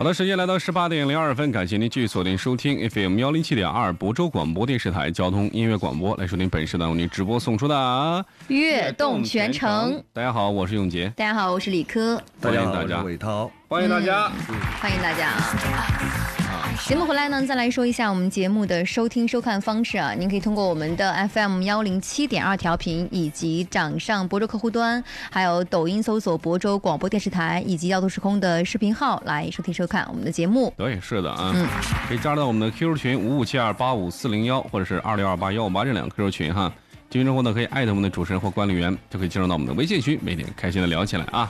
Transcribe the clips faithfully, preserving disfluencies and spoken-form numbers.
的，时间来到十八点零二分，感谢您继续锁定收听 F M 幺零七点二亳州广播电视台交通音乐广播，来收听本时段为您直播送出的悦动全程。 大家好，我是永杰。 大家好，我是李科。 大家好， 欢迎大家， 我是伟涛。 欢迎大家， 嗯、欢迎大家啊！节目回来呢，再来说一下我们节目的收听收看方式啊。您可以通过我们的 F M 幺零七点二调频，以及掌上亳州客户端，还有抖音搜索亳州广播电视台，以及耀都时空的视频号来收听收看我们的节目。 对，是的啊， 嗯， 可以加入到我们的 Q Q 群五五七二八五四零幺，或者是二六二八幺五八这两个 Q Q 群哈。进群之后呢，可以艾特我们的主持人或管理员，就可以进入到我们的微信群，每天开心的聊起来啊。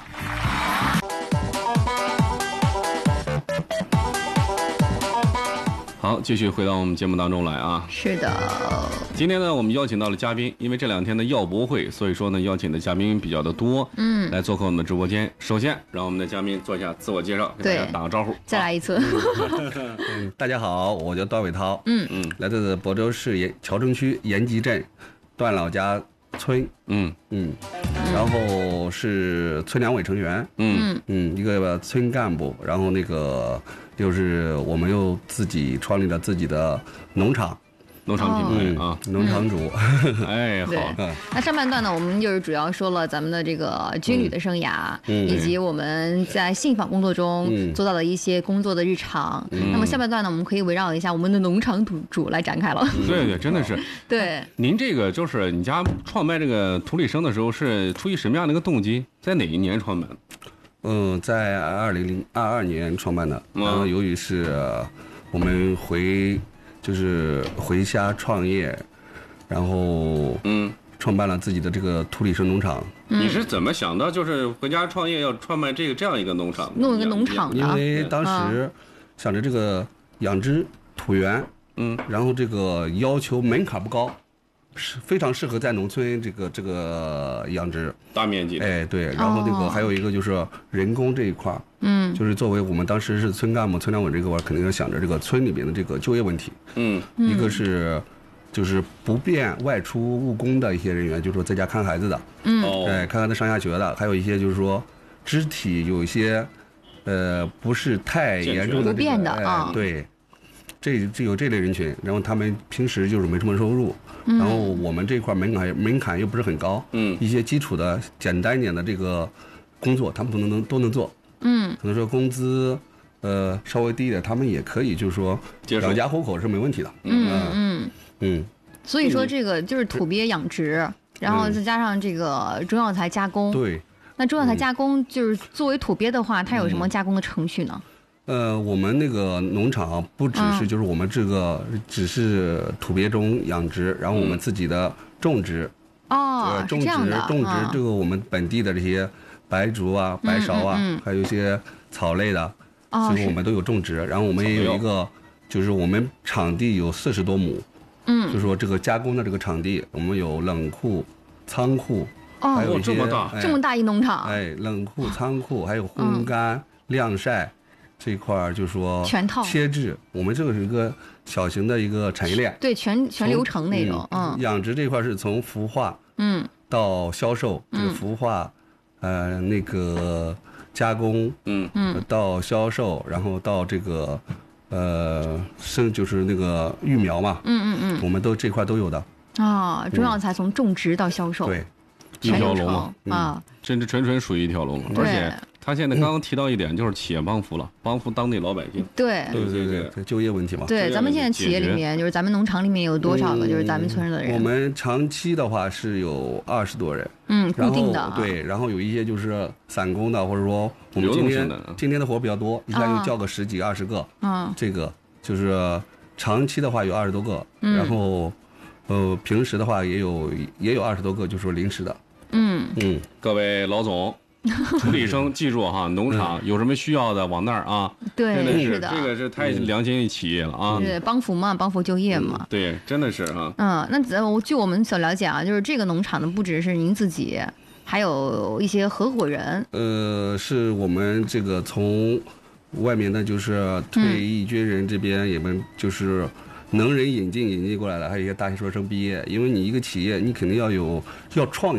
好，继续回到我们节目当中来啊。 是的， 今天呢，我们邀请到了嘉宾，因为这两天的药博会，所以说呢，邀请的嘉宾比较的多， 嗯， 来做客我们的直播间。首先，让我们的嘉宾做一下自我介绍，给大家打个招呼。 再来一次。 嗯，大家好，我叫段伟涛， 嗯嗯， 来自亳州市盐谯城区盐集镇段老家村， 嗯嗯，然后是村两委成员， 嗯嗯，一个村干部，然后那个就是我们又自己创立了自己的农场。 农场品牌啊， 农场主， 哎，好。 那上半段呢，我们就是主要说了咱们的这个军旅的生涯， 嗯、 以及我们在信访工作中做到的一些工作的日常。嗯、那么下半段呢，我们可以围绕一下我们的农场主主来展开了。 对对，真的是。 对， 您这个就是你家创办这个土里生的时候，是出于什么样的一个动机？在哪一年创办？ 嗯，在二零零二二年创办的。然后由于是我们回。就是回家创业，然后嗯，创办了自己的这个土里生农场。 嗯、你是怎么想到就是回家创业要创办这个这样一个农场？ 弄一个农场的？ 因为当时想着这个养殖土源，嗯，然后这个要求门槛不高，是非常适合在农村这个这个养殖大面积。 哎，对，然后那个还有一个就是人工这一块。嗯，就是作为我们当时是村干部、村两委这个块，肯定要想着这个村里面的这个就业问题。嗯，一个是就是不便外出务工的一些人员，就是说在家看孩子的，嗯，哎，看孩子上下学的，还有一些就是说肢体有一些呃不是太严重的、这个、 不便的啊、 哎，对，这这有这类人群，然后他们平时就是没什么收入，嗯、然后我们这块门槛门槛又不是很高，嗯，一些基础的简单一点的这个工作，他们都能都能做。嗯，可能说工资，呃，稍微低一点，他们也可以，就是说养家糊口是没问题的。 嗯嗯嗯嗯。 所以说这个就是土鳖养殖，嗯、然后再加上这个中药材加工。 对。 那中药材加工就是作为土鳖的话，它有什么加工的程序呢？ 呃，我们那个农场不只是就是我们这个只是土鳖中养殖，然后我们自己的种植。 哦， 种植种植这个我们本地的这些。白术啊，白芍啊，嗯嗯嗯还有一些草类的，哦、所以我们都有种植。然后我们也有一个，就是我们场地有四十多亩，嗯，就是说这个加工的这个场地，我们有冷库、仓库， 哦， 还有一些这么大， 哎、 这么大一农场， 哎，冷库、仓库，还有烘干、嗯、晾晒这一块，就是说全套切制。我们这个是一个小型的一个产业链， 对，全全流程那种。嗯， 嗯养殖这块是从孵化，嗯，到销售，这个孵化。呃，那个加工，嗯嗯，到销售，然后到这个，呃，生就是那个育苗嘛，嗯嗯嗯，我们都这块都有的。 啊，中药材从种植到销售， 对， 一条龙嘛， 啊， 这这纯纯属于一条龙，而且他现在刚刚提到一点，就是企业帮扶了，帮扶当地老百姓。 对对对对对，就业问题嘛。 对，咱们现在企业里面，就是咱们农场里面有多少个就是咱们村的人？ 我们长期的话是有二十多人。 嗯，固定的。 对，然后有一些就是散工的，或者说我们今天今天的活比较多，一下就叫个十几二十个。嗯，这个就是长期的话有二十多个，然后呃平时的话也有也有二十多个，就是说临时的。嗯嗯，各位老总。土里生，记住哈，农场有什么需要的往那儿啊。 对， 真的是的， 这个是太良心企业了啊。 对，帮扶嘛，帮扶就业嘛。 嗯、对，真的是哈。 嗯，那据我们所了解啊，就是这个农场呢，不只是您自己，还有一些合伙人。 呃，是我们这个从外面的，就是退役军人这边也们就是能人引进引进过来的，还有一些大学生毕业。因为你一个企业，你肯定要有要创新。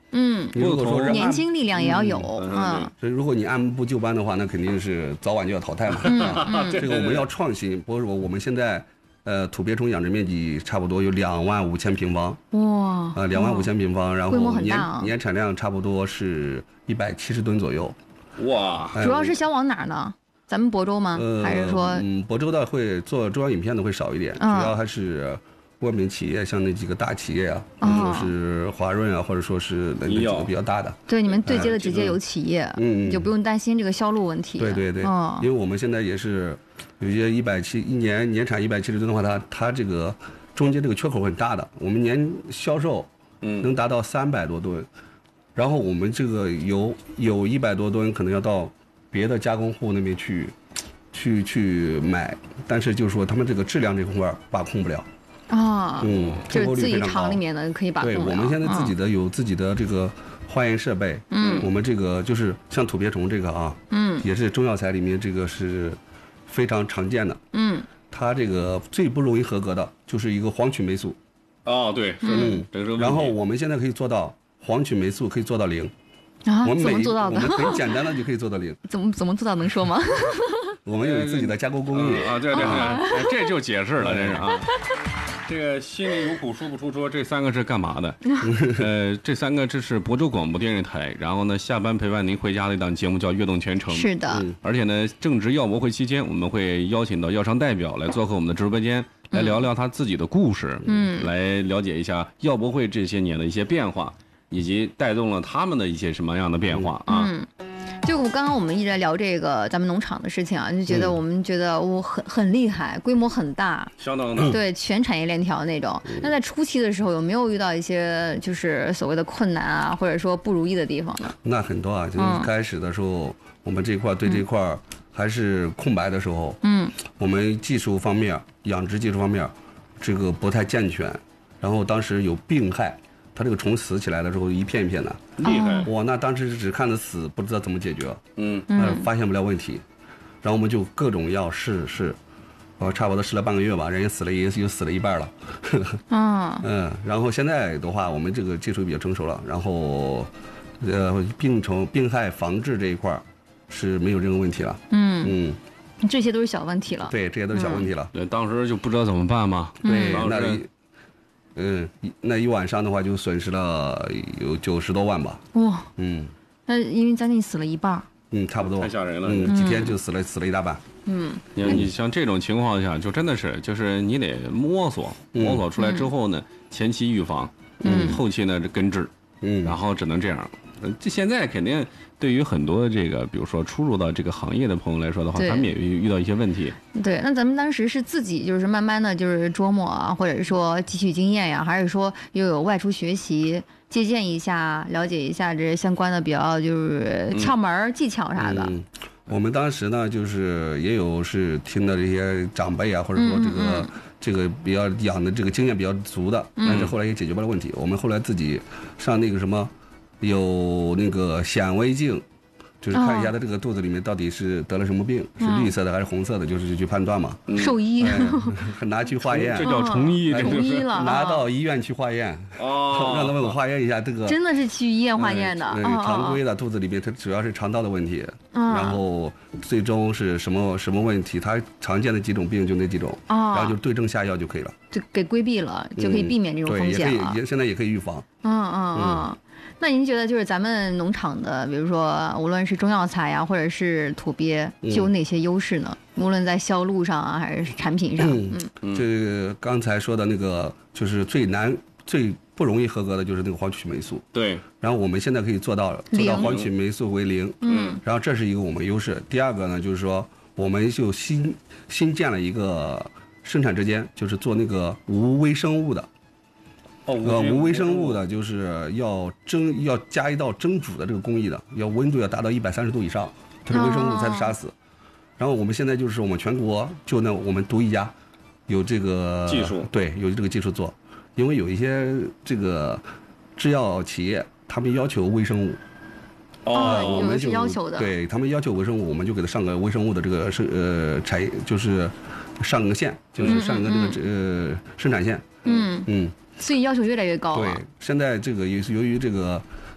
嗯， 你如果说是年轻力量也要有，嗯， 所以如果你按部就班的话，那肯定是早晚就要淘汰嘛。 嗯啊、这个我们要创新。不是说我们现在呃土鳖虫养殖面积差不多有两万五千平方， 哇， 呃两万五千平方，然规模后年、 很大啊年产量差不多是一百七十吨左右。 哇， 哎主要是销往哪儿呢？咱们亳州吗？ 呃， 还是说， 嗯，亳州的会做中央影片的会少一点， 嗯主要还是外面企业，像那几个大企业啊， 哦或者说是华润啊，或者说是那那几个比较大的。 对你们对接的直接有企业， 嗯你就不用担心这个销路问题。 对对对， 哦因为我们现在也是有些一百七一年年产一百七十吨的话，它它这个中间这个缺口很大的，我们年销售嗯能达到三百多吨，然后我们这个有有一百多吨可能要到别的加工户那边去。去去买，但是就是说他们这个质量这块儿把控不了， 啊， 嗯， 就是自己成功率非常高厂里面的可以把控对， 了。 我们现在自己嗯的有自己的这个化验设备， 嗯， 我们这个就是像土鳖虫这个啊， 嗯， 也是中药材里面这个是非常常见的， 嗯， 它这个最不容易合格的就是一个黄曲霉素， 哦，对，是的， 嗯这个是问题然后我们现在可以做到黄曲霉素可以做到零， 啊，怎我们每么做到的我们？很简单的就可以做到零， 怎么怎么做到？能说吗？ 我们有自己的加工工艺啊，对对对，哎这就解释了，这是啊。这个心里有苦说不出说，这三个是干嘛的？呃，这三个这是亳州广播电视台，然后呢，下班陪伴您回家的一档节目叫《悦动全程》。 是的， 嗯而且呢，正值药博会期间，我们会邀请到药商代表来做客我们的直播间，来聊聊他自己的故事， 嗯来了解一下药博会这些年的一些变化，以及带动了他们的一些什么样的变化啊。 嗯。就我刚刚我们一直在聊这个咱们农场的事情啊，就觉得我们觉得我很很厉害，规模很大， 相当的。 对全产业链条那种。那在初期的时候，有没有遇到一些就是所谓的困难啊，或者说不如意的地方呢？ 那很多啊，就是嗯开始的时候，我们这块对这块儿还是空白的时候， 嗯我们技术方面、养殖技术方面，这个不太健全，然后当时有病害，它这个虫死起来的时候一片一片的， 厉害， 哇，那当时只看着死，不知道怎么解决， 嗯， 呃，发现不了问题，然后我们就各种药试试，呃，差不多试了半个月吧，人家死了也又死了一半了， 嗯嗯，然后现在的话，我们这个技术比较成熟了，然后，呃，病虫病害防治这一块儿是没有任何问题了， 嗯， 嗯， 这些都是小问题了。 对，这些都是小问题了， 对，当时就不知道怎么办嘛。 对， 当时那一，嗯，一那一晚上的话就损失了有九十多万吧， 哇， 嗯那因为将近死了一半儿。 嗯，差不多， 太吓人了嗯，几天就死了死了一大半， 嗯你你像这种情况下，就真的是，就是你得摸索，摸索出来之后呢，前期预防，嗯，后期呢这根治， 嗯， 然后只能这样。呃这现在肯定对于很多这个，比如说初入到这个行业的朋友来说的话， 对他们也遇遇到一些问题。 对，那咱们当时是自己就是慢慢的就是琢磨啊，或者说汲取经验呀，还是说又有外出学习借鉴一下，了解一下这相关的比较就是窍门儿、技巧啥的？ 嗯，我们当时呢，就是也有是听的这些长辈啊，或者说这个、 嗯嗯这个比较养的这个经验比较足的，但是后来也解决不了问题。我们后来自己上那个什么，有那个显微镜。就是看一下它这个肚子里面到底是得了什么病，是绿色的还是红色的，就是去判断嘛。 兽医、 哎，拿去化验， 这叫虫医， 哎这就是虫医了， 拿啊到医院去化验， 哦， 让他们化验一下这个。 真的是去医院化验的， 哎啊常规的肚子里面它主要是肠道的问题， 嗯然后最终是什么什么问题，它常见的几种病就那几种， 啊然后就对症下药就可以了， 就给规避了，就可以避免这种对， 风险了也可以，。也现在也可以预防。 嗯嗯嗯。那您觉得就是咱们农场的，比如说无论是中药材呀，或者是土鳖， 嗯就有哪些优势呢？无论在销路上啊，还是产品上，嗯这个刚才说的那个就是最难、最不容易合格的就是那个黄曲霉素， 对， 然后我们现在可以做到做零到黄曲霉素为零， 嗯， 然后这是一个我们优势。第二个呢，就是说我们就新新建了一个生产之间，就是做那个无微生物的。 哦， 呃，无微生物的，就是要蒸，要加一道蒸煮的这个工艺的，要温度要达到一百三十度以上，它是微生物才能杀死。然后我们现在就是我们全国就那我们独一家有这个技术， 对，有这个技术做，因为有一些这个制药企业他们要求微生物。 哦有的我们就是要求的对他们要求微生物，我们就给他上个微生物的这个生呃产业，就是上个线，就是上个这个呃生产线。 嗯， 嗯。 所以要求越来越高对了。， 现在这个也是由于这个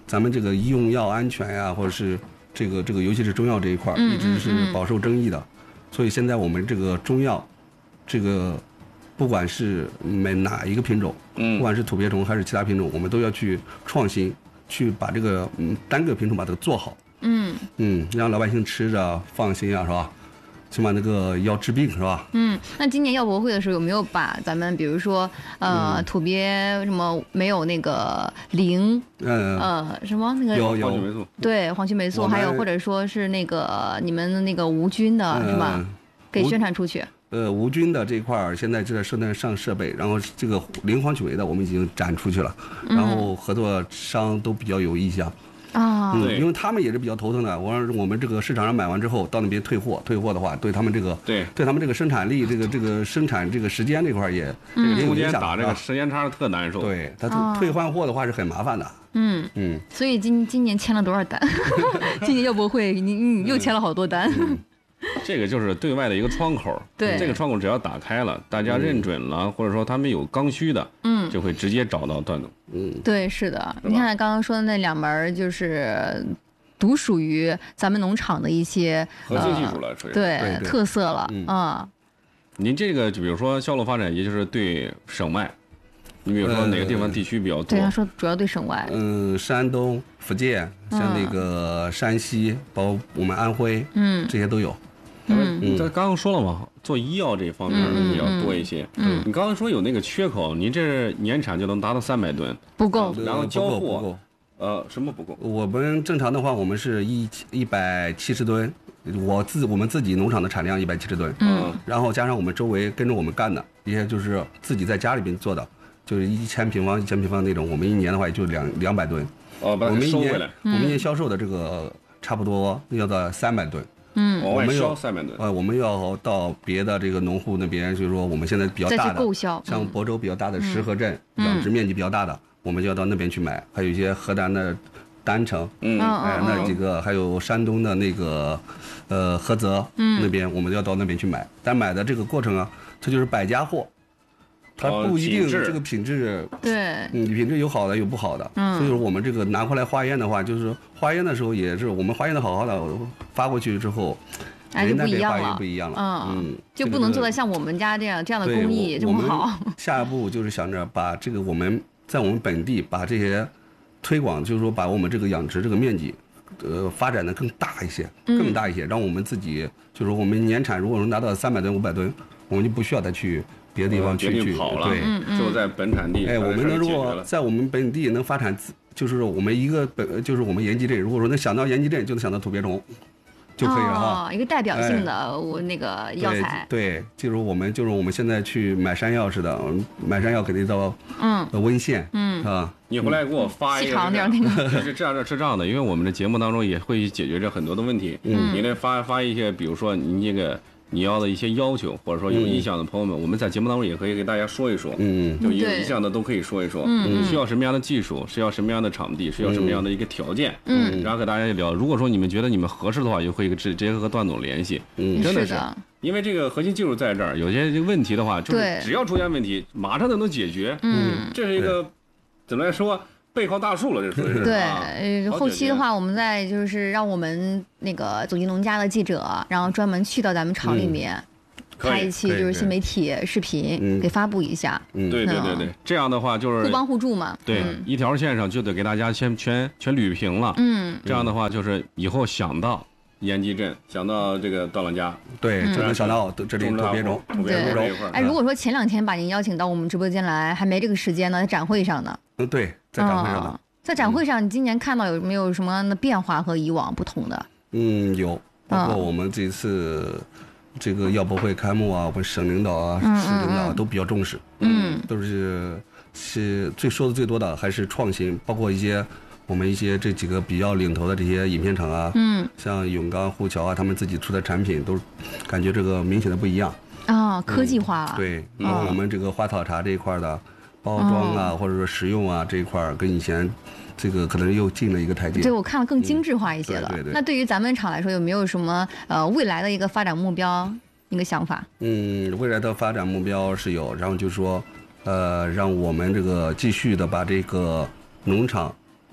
咱们这个医用药安全呀，或者是这个这个，尤其是中药这一块， 嗯、 一直是饱受争议的。所以现在我们这个中药，这个不管是买哪一个品种， 嗯， 不管是土鳖虫还是其他品种，我们都要去创新，去把这个嗯单个品种把它做好。 嗯嗯，让老百姓吃着放心啊，是吧？起码那个要治病是吧？ 嗯，那今年药博会的时候有没有把咱们比如说呃、嗯、土鳖什么没有那个磷， 嗯呃什么那个有有黄曲霉素， 对黄曲霉素，还有或者说是那个你们那个无菌的、嗯、是吧？给宣传出去。 呃，无菌的这一块儿现在就在生产上设备，然后这个磷黄曲霉的我们已经展出去了，然后合作商都比较有意向。 啊、 嗯，因为他们也是比较头疼的。我让我们这个市场上买完之后，到那边退货，退货的话，对他们这个对对他们这个生产力，这个这个生产这个时间这块也这个中也有影响。 间打这个时间差特难受。 对，他退退换货的话是很麻烦的。 嗯嗯， 所以今今年签了多少单？今年药博会你嗯又签了好多单。 嗯这个就是对外的一个窗口， 对， 这个窗口只要打开了，大家认准了，嗯、或者说他们有刚需的， 嗯， 就会直接找到段总。 嗯， 对，是的。你看刚刚说的那两门，就是独属于咱们农场的一些核心技术了， 呃、对, 对, 对特色了，嗯。 嗯您这个就比如说销路发展，也就是对省外，你比如说哪个地方地区比较多？ 对，他说主要对省外。 嗯，山东、福建，像那个山西，嗯、包括我们安徽， 嗯， 这些都有。 嗯，咱刚刚说了嘛，做医药这方面比较多一些。 嗯， 你刚刚说有那个缺口，您这年产就能达到三百吨， 不够， 然后交货， 不够， 呃，什么不够？ 我们正常的话，我们是一一百七十吨，我自我们自己农场的产量一百七十吨， 嗯， 然后加上我们周围跟着我们干的一些就是自己在家里边做的，就是一千平方一千平方那种，我们一年的话也就两两百吨。 哦，把它收回来。 我们一年销售的这个差不多要到三百吨。 嗯， 我们要三百吨。 呃，我们要到别的这个农户那边，就是说我们现在比较大的， 购销， 像亳州比较大的石河镇， 嗯、 养殖面积比较大的，我们就要到那边去买。还有一些河南的郸城， 嗯， 哎、呃，那几个，还有山东的那个，呃，菏泽， 嗯， 那边我们要到那边去买。但买的这个过程啊，它就是百家货。它不一定这个品质， 对， 嗯，品质有好的有不好的， 嗯， 所以说我们这个拿回来化验的话，就是化验的时候也是我们化验的好好的，发过去之后， 哎就不一样了，不一样了， 嗯，就不能做的像我们家这样这样的工艺这么好。 下一步就是想着把这个我们在我们本地把这些推广，就是说把我们这个养殖这个面积，呃，发展的更大一些，更大一些，让我们自己就是我们年产如果能达到三百吨五百吨，我们就不需要再去。别的地方去去跑了， 对， 就在本产地。 哎，我们能如果在我们本地能发展，就是我们一个本，就是我们延吉镇，如果说能想到延吉镇，就能想到土鳖虫，就可以了哈。 哦，一个代表性的我那个药材。 对，就是我们就是我们现在去买山药似的，买山药肯定到嗯温县， 嗯啊， 你回来给我发一个。 细长点那个。 是这样的，是这样的，因为我们的节目当中也会解决这很多的问题。 嗯， 你得发发一些，比如说你这个。你要的一些要求，或者说有意向的朋友们，嗯、我们在节目当中也可以给大家说一说。 嗯， 就有意向的都可以说一说。 嗯， 需要什么样的技术，需要什么样的场地，需要什么样的一个条件。 嗯， 然后和大家聊。如果说你们觉得你们合适的话，就会直直接和段总联系。 嗯， 真的是的， 因为这个核心技术在这儿，有些这个问题的话，就是只要出现问题，马上就能解决。 嗯， 这是一个怎么来说？背靠大树了，这属于是。 对，呃，后期的话，我们再就是让我们那个走进农家的记者，然后专门去到咱们厂里面。嗯拍一期就是新媒体视频， 嗯、 给发布一下。 嗯， 对对对对，这样的话就是互帮互助嘛。 对， 嗯、 一条线上就得给大家先全全捋平了。 嗯， 这样的话就是以后想到延吉镇，想到这个段老家， 对，就能想到这里土鳖虫。 土鳖虫这一块。 哎，如果说前两天把您邀请到我们直播间来，还没这个时间呢，在展会上呢。 嗯，对，在展会上呢。 哦、在展会上，你今年看到有没有什么样的变化和以往不同的？ 嗯，有，包括我们这次。这个药博会开幕啊，我们省领导啊、 嗯、 市领导都比较重视， 嗯， 都是是最说的最多的还是创新，包括一些我们一些这几个比较领头的这些影片厂啊， 嗯， 像永钢、沪桥啊，他们自己出的产品都感觉这个明显的不一样啊、哦，科技化了、 嗯。对，然后我们这个花草茶这一块的包装啊， 哦、 或者说食用啊这一块，跟以前。这个可能又进了一个台阶， 对，我看了更精致化一些了。 嗯、对对对。 那对于咱们厂来说，有没有什么呃未来的一个发展目标、一个想法？ 嗯，未来的发展目标是有，然后就是说，呃，让我们这个继续的把这个农场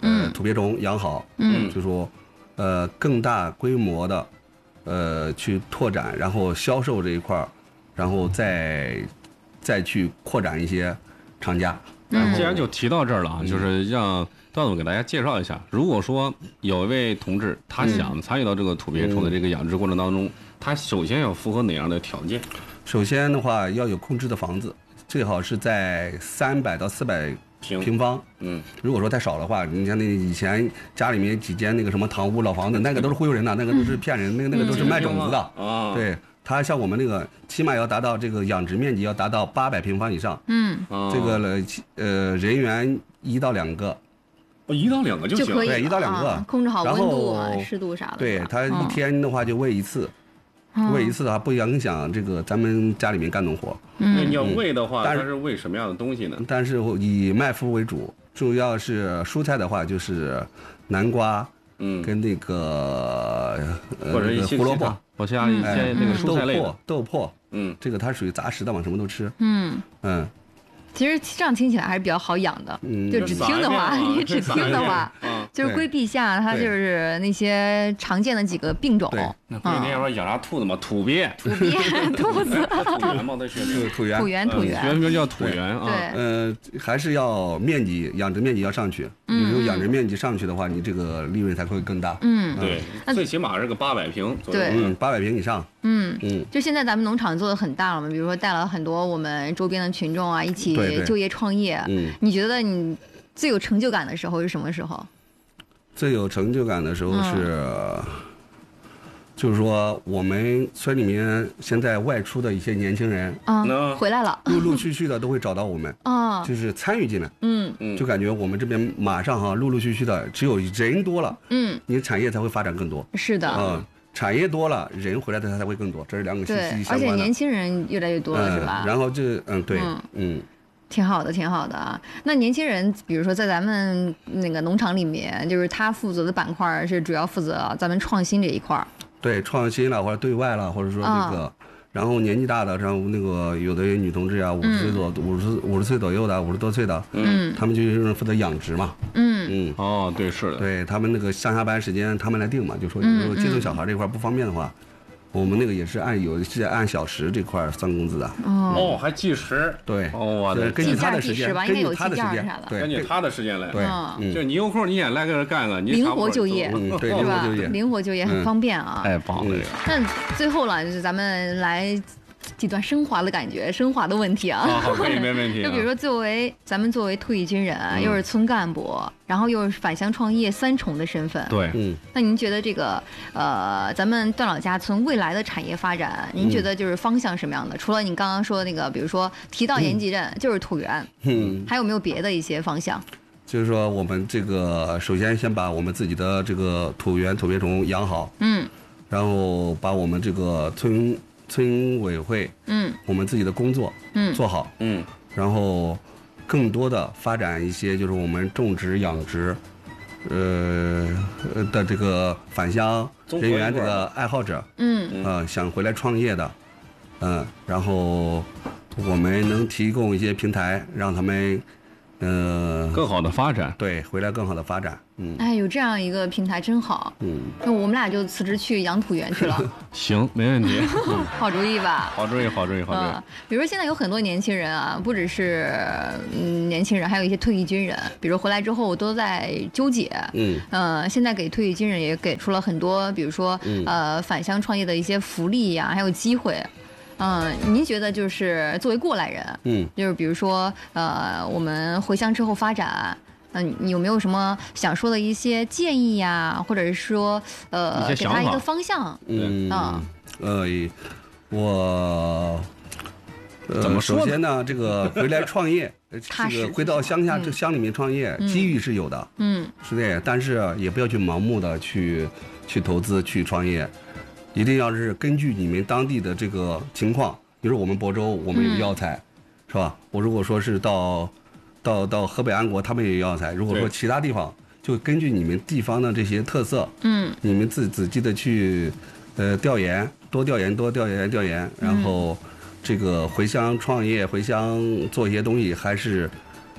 呃土鳖虫养好， 嗯， 就说呃更大规模的呃去拓展，然后销售这一块儿，然后再再去扩展一些厂家。然后既然就提到这儿了啊，就是让段总给大家介绍一下，如果说有一位同志他想参与到这个土鳖虫的这个养殖过程当中，他首先要符合哪样的条件？ 首先的话要有空置的房子，最好是在三百到四百平方。 嗯， 如果说太少的话，你像那以前家里面几间那个什么堂屋老房子，那个都是忽悠人的，那个都是骗人，那个那个都是卖种子的。 啊， 对。它像我们那个，起码要达到这个养殖面积要达到八百平方以上。 嗯， 这个了，呃，人员一到两个， 哦，一到两个就行， 就可以对，一到两个， 啊、控制好温度啊、 然后湿度啥的。 对，它一天的话就喂一次， 嗯、 喂一次的话不影响这个咱们家里面干农活。 那你要喂的话， 但它是喂什么样的东西呢？ 但是以麦麸为主，主要是蔬菜的话就是南瓜， 嗯， 跟那个呃或者一些胡萝卜。 我加一些那个蔬菜类的豆粕， 嗯， 这个它属于杂食的嘛，什么都吃。 嗯嗯， 其实这样听起来还是比较好养的。 嗯， 就只听的话，你只听的话，就是规避下它就是那些常见的几个病种。 那不是那要说养啥兔子吗？土鳖， 土鳖，兔子， 土源嘛，它学名土源， 土源，土源， 学名叫土源啊。 对， 呃，还是要面积养殖面积要上去。你如果养殖面积上去的话，你这个利润才会更大。 嗯， 对，最起码是个八百平左右。 对， 嗯，八百平以上。 嗯嗯， 就现在咱们农场做的很大了嘛，比如说带了很多我们周边的群众啊，一起就业创业。 嗯， 你觉得你最有成就感的时候是什么时候？ 最有成就感的时候是。嗯，就是说，我们村里面现在外出的一些年轻人啊，回来了， 陆陆续续的都会找到我们啊，就是参与进来， 嗯嗯，就感觉我们这边马上哈，陆陆续续的，只有人多了， 嗯， 你产业才会发展更多， 是的， 嗯，产业多了，人回来的才会更多，这是两个息息相关的。 而且年轻人越来越多了，是吧？ 然后这，嗯，对，嗯。 挺好的，挺好的啊。那年轻人，比如说在咱们那个农场里面，就是他负责的板块是主要负责咱们创新这一块。 对，创新了或者对外了，或者说这个，哦、然后年纪大的，像那个有的女同志啊，五十岁左五十五十岁左右的，五十多岁的， 嗯， 他们就是负责养殖嘛。 嗯嗯， 哦，对，是的， 对他们那个上下班时间他们来定嘛，就说有时候接送小孩这块不方便的话。嗯嗯我们那个也是按有是按小时这块算工资的哦，还计时对哦，我的根据他的时间，根据他的时间，对， 根据他的时间来， 对， 就你有空你也来个干个，你灵活就业， 对， 是吧？灵活就业很方便啊， 太棒了。 那最后了，就是咱们来几段升华的感觉，升华的问题啊， 好，可以，没问题。 就比如说，作为咱们作为退役军人，又是村干部，然后又是返乡创业三重的身份， 对， 嗯， 那您觉得这个呃，咱们段老家村未来的产业发展，您觉得就是方向什么样的？除了你刚刚说的那个，比如说提到延吉镇就是土源， 嗯， 还有没有别的一些方向？ 就是说，我们这个首先先把我们自己的这个土源土鳖虫养好， 嗯， 然后把我们这个村。村委会， 嗯， 我们自己的工作， 嗯， 做好， 嗯， 然后更多的发展一些就是我们种植养殖，呃的这个返乡人员这个爱好者， 嗯， 呃想回来创业的，嗯、呃，然后我们能提供一些平台，让他们，呃， 更好的发展， 对，回来更好的发展。嗯， 哎，有这样一个平台真好。 嗯， 那我们俩就辞职去养土源去了。 行，没问题。 好主意吧？ 好主意，好主意，好主意。 嗯，比如说现在有很多年轻人啊，不只是嗯年轻人，还有一些退役军人，比如回来之后都在纠结。 嗯， 呃，现在给退役军人也给出了很多，比如说、嗯、呃返乡创业的一些福利呀、啊，还有机会。嗯、呃，您觉得就是作为过来人， 嗯， 就是比如说呃，我们回乡之后发展。嗯，你有没有什么想说的一些建议呀，或者是说，呃，给他一个方向？ 嗯啊，呃，我，呃，怎么说？首先呢，这个回来创业，这个回到乡下这乡里面创业，机遇是有的， 嗯， 是的，但是也不要去盲目的去去投资去创业，一定要是根据你们当地的这个情况，比如我们亳州，我们有药材，是吧？我如果说是到。到到河北安国，他们也有药材。如果说其他地方，就根据你们地方的这些特色， 嗯， 你们自自己的去，呃，调研，多调研，多调研，调研，然后这个回乡创业，回乡做一些东西，还是，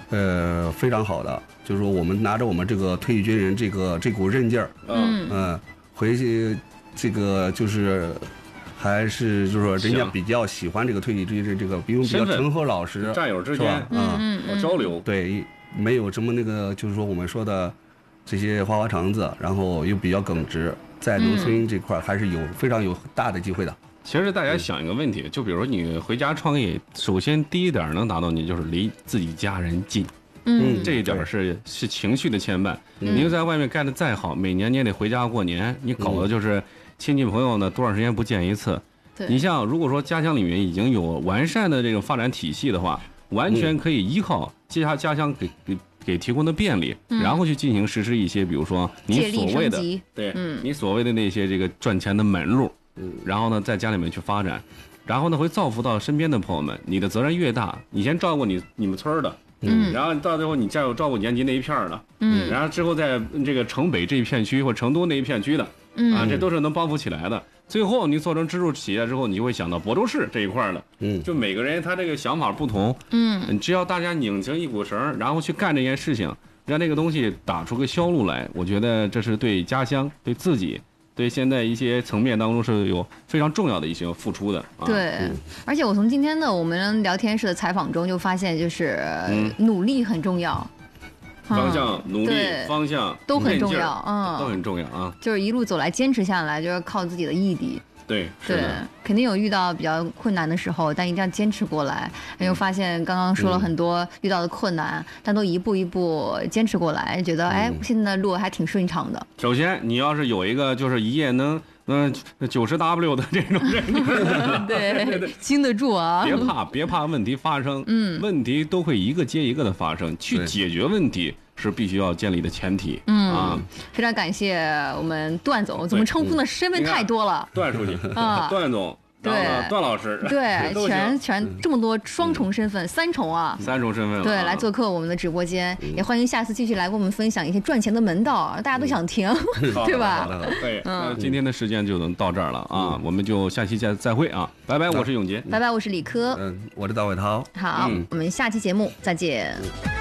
呃，非常好的，就是说我们拿着我们这个退役军人这个这股韧劲儿，嗯嗯，回去这个就是还是就是说人家比较喜欢这个退役军人这个，因为比较诚恳老实， 战友之间嗯有交流， 对，没有什么那个就是说我们说的这些花花肠子，然后又比较耿直，在农村这块还是有非常有大的机会的。 其实大家想一个问题，就比如说你回家创业，首先第一点能达到你就是离自己家人近， 嗯， 这一点是是情绪的牵绊。你就在外面干的再好，每年你也得回家过年，你搞的就是亲戚朋友呢多长时间不见一次。 对， 你像如果说家乡里面已经有完善的这种发展体系的话，完全可以依靠家家乡给给给提供的便利，然后去进行实施一些，比如说你所谓的对，你所谓的那些这个赚钱的门路。然后呢，在家里面去发展，然后呢，会造福到身边的朋友们。你的责任越大，你先照顾你你们村的，嗯，然后到最后你再有照顾延吉那一片的，嗯，然后之后在这个城北这一片区或成都那一片区的，嗯，啊，这都是能帮扶起来的。最后你做成支柱企业之后，你就会想到亳州市这一块的，嗯，就每个人他这个想法不同，嗯，只要大家拧成一股绳，然后去干这件事情，让这个东西打出个销路来，我觉得这是对家乡、对自己。对现在一些层面当中是有非常重要的一些付出的。啊、 对、嗯，而且我从今天的我们聊天室的采访中就发现，就是努力很重要， 嗯、方向、努力、方向都很重要，嗯， 都很重要啊。 就是一路走来坚持下来，就是靠自己的毅力。 对， 对，肯定有遇到比较困难的时候，但一定要坚持过来。又发现刚刚说了很多遇到的困难，嗯、但都一步一步坚持过来，觉得哎，现在的路还挺顺畅的。 首先，你要是有一个就是一夜能嗯九十 W 的这种人， 对对对，经得住啊！ 别怕，别怕问题发生，嗯，问题都会一个接一个的发生，去解决问题。是必须要建立的前提。 嗯啊， 非常感谢我们段总，怎么称呼的身份太多了。 段书记啊，段总， 对， 段老师， 对，全全这么多双重身份，三重啊， 三重身份， 对，来做客我们的直播间，也欢迎下次继续来跟我们分享一些赚钱的门道，大家都想听，对吧？ 对，那今天的时间就能到这儿了啊，我们就下期再再会啊，拜拜，我是永杰， 拜拜，我是李科， 嗯，我是大伟涛， 好，我们下期节目再见。